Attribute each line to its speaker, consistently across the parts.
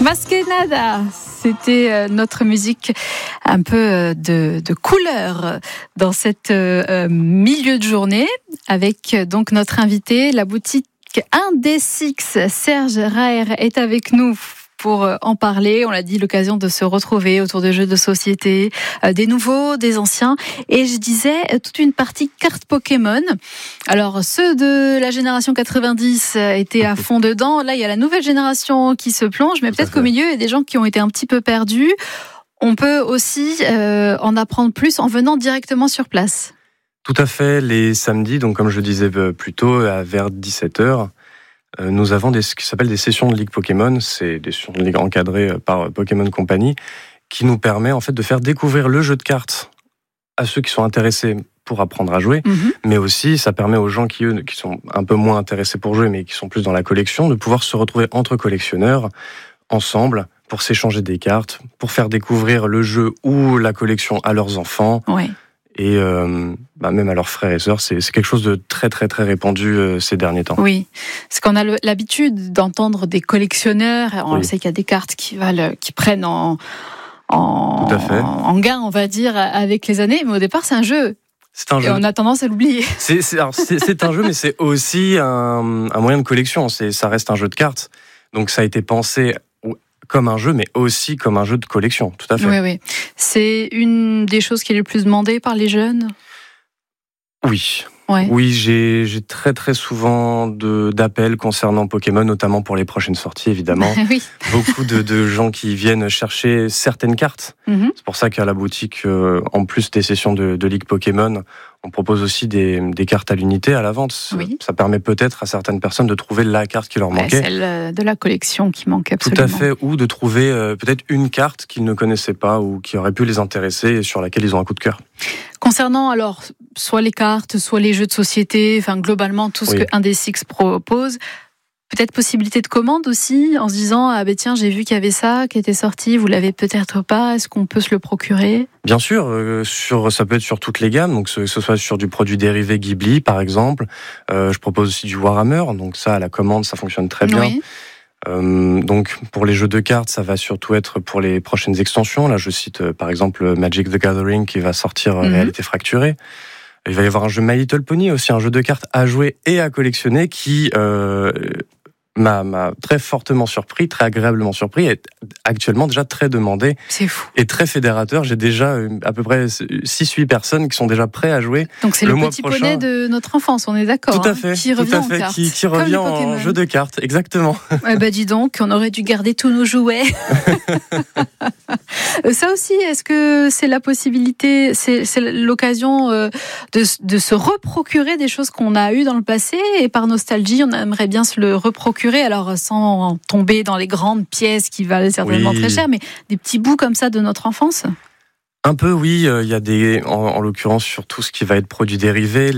Speaker 1: Más que nada, c'était notre musique un peu de couleur dans cette milieu de journée avec donc notre invité, la boutique Indesix. Serge Raher est avec nous pour en parler. On l'a dit, l'occasion de se retrouver autour de jeux de société, des nouveaux, des anciens. Et je disais, toute une partie cartes Pokémon. Alors, ceux de la génération 90 étaient à fond dedans. Là, il y a la nouvelle génération qui se plonge, mais peut-être qu'au milieu, il y a des gens qui ont été un petit peu perdus. On peut aussi en apprendre plus en venant directement sur place.
Speaker 2: Tout à fait. Les samedis, donc comme je le disais plus tôt, vers 17h, nous avons ce qui s'appelle des sessions de Ligue Pokémon. C'est des sessions de Ligue encadrées par Pokémon Company qui nous permet en fait de faire découvrir le jeu de cartes à ceux qui sont intéressés pour apprendre à jouer, mais aussi ça permet aux gens qui sont un peu moins intéressés pour jouer mais qui sont plus dans la collection de pouvoir se retrouver entre collectionneurs ensemble pour s'échanger des cartes, pour faire découvrir le jeu ou la collection à leurs enfants. Ouais. Et même à leurs frères et sœurs, c'est quelque chose de très très très répandu ces derniers temps.
Speaker 1: Oui, parce qu'on a l'habitude d'entendre des collectionneurs. On sait qu'il y a des cartes qui prennent en gain, on va dire, avec les années. Mais au départ, c'est un jeu.
Speaker 2: C'est un jeu.
Speaker 1: Et on a tendance à l'oublier.
Speaker 2: C'est un jeu, mais c'est aussi un moyen de collection. Ça reste un jeu de cartes. Donc ça a été pensé comme un jeu, mais aussi comme un jeu de collection, tout à fait.
Speaker 1: Oui. C'est une des choses qui est le plus demandée par les jeunes ?
Speaker 2: Oui.
Speaker 1: Ouais.
Speaker 2: Oui, j'ai très très souvent d'appels concernant Pokémon, notamment pour les prochaines sorties, évidemment.
Speaker 1: Oui.
Speaker 2: Beaucoup de gens qui viennent chercher certaines cartes. C'est pour ça qu'à la boutique, en plus des sessions de Ligue Pokémon, on propose aussi des cartes à l'unité à la vente. Oui. Ça permet peut-être à certaines personnes de trouver la carte qui leur manquait.
Speaker 1: Celle de la collection qui manque absolument.
Speaker 2: Tout à fait, ou de trouver peut-être une carte qu'ils ne connaissaient pas ou qui aurait pu les intéresser et sur laquelle ils ont un coup de cœur.
Speaker 1: Concernant alors soit les cartes, soit les jeux de société, enfin globalement tout ce que Indesix propose, peut-être possibilité de commande aussi, en se disant tiens, j'ai vu qu'il y avait ça qui était sorti, vous l'avez peut-être pas, est-ce qu'on peut se le procurer ?
Speaker 2: Bien sûr, ça peut être sur toutes les gammes, donc que ce soit sur du produit dérivé Ghibli par exemple. Je propose aussi du Warhammer, donc ça à la commande ça fonctionne très bien. Oui. Donc pour les jeux de cartes, ça va surtout être pour les prochaines extensions. Là, je cite par exemple Magic the Gathering qui va sortir Réalité Fracturée. Il va y avoir un jeu My Little Pony, aussi un jeu de cartes à jouer et à collectionner qui m'a très fortement surpris, très agréablement surpris, et actuellement déjà très demandé.
Speaker 1: C'est fou.
Speaker 2: Et très fédérateur. J'ai déjà à peu près 6-8 personnes qui sont déjà prêts à jouer.
Speaker 1: Donc c'est le petit poney de notre enfance, on est d'accord.
Speaker 2: Tout à fait.
Speaker 1: Qui revient en cartes.
Speaker 2: Qui revient en jeu de cartes, exactement.
Speaker 1: Dis donc, on aurait dû garder tous nos jouets. Ça aussi, est-ce que c'est la possibilité, c'est l'occasion de se reprocurer des choses qu'on a eues dans le passé et par nostalgie, on aimerait bien se le reprocurer, alors sans tomber dans les grandes pièces qui valent certainement très cher, mais des petits bouts comme ça de notre enfance ?
Speaker 2: Un peu, oui. Il y a en l'occurrence, sur tout ce qui va être produits dérivés,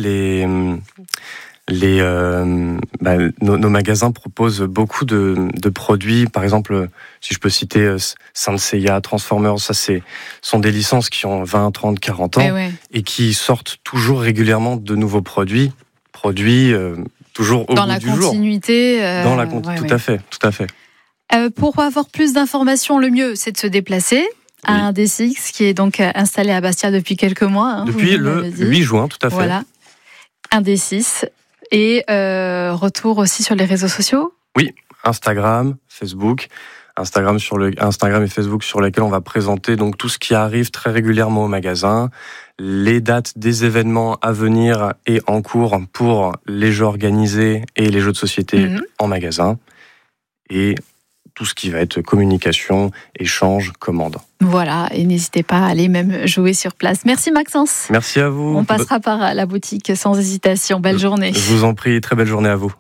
Speaker 2: nos magasins proposent beaucoup de produits. Par exemple, si je peux citer Saint Seiya, Transformers, sont des licences qui ont 20, 30, 40 ans et qui sortent toujours régulièrement de nouveaux produits toujours au
Speaker 1: dans
Speaker 2: bout
Speaker 1: la
Speaker 2: du jour.
Speaker 1: Continuité.
Speaker 2: Tout à fait.
Speaker 1: Pour avoir plus d'informations, le mieux, c'est de se déplacer à Indesix, qui est donc installé à Bastia depuis quelques mois.
Speaker 2: Depuis le 8 juin, tout à fait.
Speaker 1: Voilà, Indesix. Et retour aussi sur les réseaux sociaux ? Oui,
Speaker 2: Instagram, Facebook. Instagram et Facebook sur lesquels on va présenter donc tout ce qui arrive très régulièrement au magasin, les dates des événements à venir et en cours pour les jeux organisés et les jeux de société en magasin, et tout ce qui va être communication, échange, commande.
Speaker 1: Voilà, et n'hésitez pas à aller même jouer sur place. Merci Maxence.
Speaker 2: Merci à vous.
Speaker 1: On passera par la boutique sans hésitation. Belle journée.
Speaker 2: Je vous en prie, très belle journée à vous.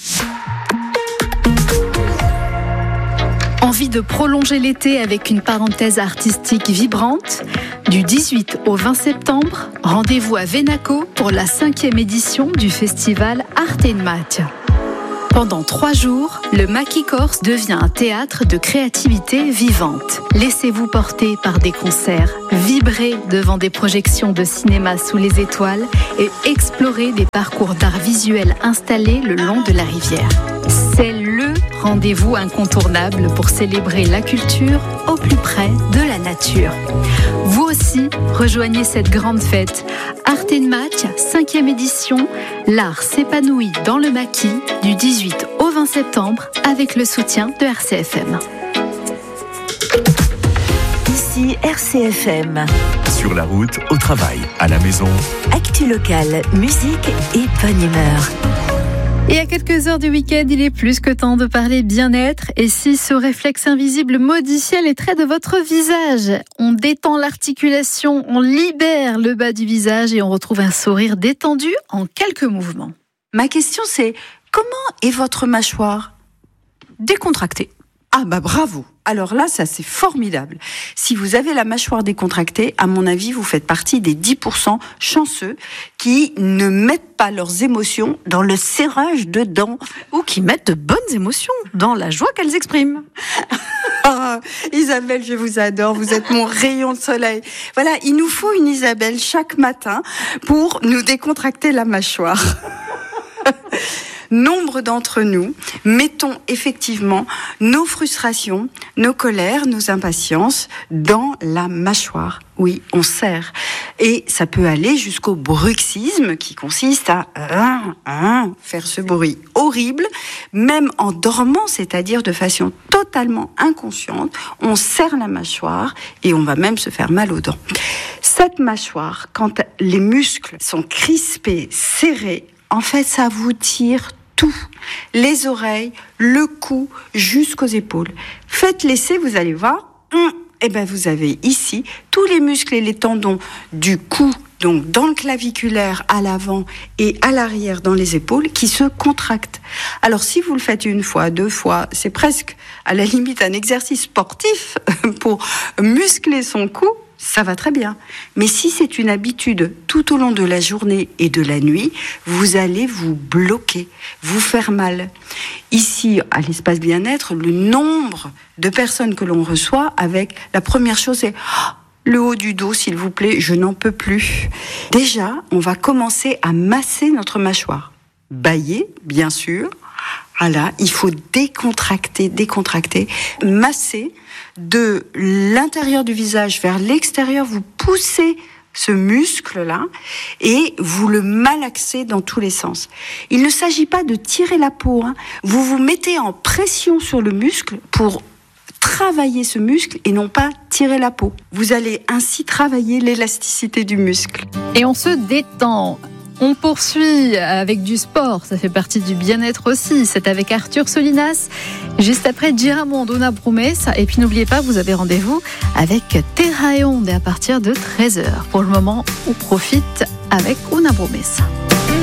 Speaker 1: Envie de prolonger l'été avec une parenthèse artistique vibrante ? Du 18 au 20 septembre, rendez-vous à Venaco pour la 5e édition du festival Arte in Macchia. Pendant 3 jours, le Maquis Corse devient un théâtre de créativité vivante. Laissez-vous porter par des concerts, vibrez devant des projections de cinéma sous les étoiles et explorez des parcours d'art visuel installés le long de la rivière. C'est le rendez-vous incontournable pour célébrer la culture au plus près de la nature. Vous aussi, rejoignez cette grande fête. Art & Match, 5e édition, l'art s'épanouit dans le maquis du 18 au 20 septembre avec le soutien de RCFM.
Speaker 3: Ici RCFM.
Speaker 4: Sur la route, au travail, à la maison.
Speaker 3: Actu locale, musique et bonne humeur.
Speaker 1: Et à quelques heures du week-end, il est plus que temps de parler bien-être. Et si ce réflexe invisible modifie les traits de votre visage, on détend l'articulation, on libère le bas du visage et on retrouve un sourire détendu en quelques mouvements.
Speaker 5: Ma question c'est, comment est votre mâchoire ? Décontractée. Ah bah bravo. Alors là, ça c'est formidable. Si vous avez la mâchoire décontractée, à mon avis, vous faites partie des 10% chanceux qui ne mettent pas leurs émotions dans le serrage de dents.
Speaker 6: Ou qui mettent de bonnes émotions dans la joie qu'elles expriment.
Speaker 5: Ah, Isabelle, je vous adore, vous êtes mon rayon de soleil. Voilà, il nous faut une Isabelle chaque matin pour nous décontracter la mâchoire. Nombre d'entre nous mettons effectivement nos frustrations, nos colères, nos impatiences dans la mâchoire. Oui, on serre. Et ça peut aller jusqu'au bruxisme qui consiste à faire ce bruit horrible, même en dormant, c'est-à-dire de façon totalement inconsciente. On serre la mâchoire et on va même se faire mal aux dents. Cette mâchoire, quand les muscles sont crispés, serrés, en fait, ça vous tire tout, les oreilles, le cou, jusqu'aux épaules. Faites l'essai, vous allez voir. Vous avez ici tous les muscles et les tendons du cou, donc dans le claviculaire à l'avant et à l'arrière dans les épaules, qui se contractent. Alors si vous le faites une fois, 2 fois, c'est presque à la limite un exercice sportif pour muscler son cou. Ça va très bien. Mais si c'est une habitude tout au long de la journée et de la nuit, vous allez vous bloquer, vous faire mal. Ici, à l'espace bien-être, le nombre de personnes que l'on reçoit avec la première chose, c'est le haut du dos, s'il vous plaît, je n'en peux plus. Déjà, on va commencer à masser notre mâchoire. Bâiller, bien sûr. Voilà, il faut décontracter, masser de l'intérieur du visage vers l'extérieur, vous poussez ce muscle-là et vous le malaxez dans tous les sens. Il ne s'agit pas de tirer la peau, Vous vous mettez en pression sur le muscle pour travailler ce muscle et non pas tirer la peau. Vous allez ainsi travailler l'élasticité du muscle.
Speaker 1: Et on se détend. On poursuit avec du sport, ça fait partie du bien-être aussi. C'est avec Arthur Solinas, juste après Giramonde, Una Promessa. Et puis n'oubliez pas, vous avez rendez-vous avec Terra et Onde à partir de 13h. Pour le moment, on profite avec Una Promessa.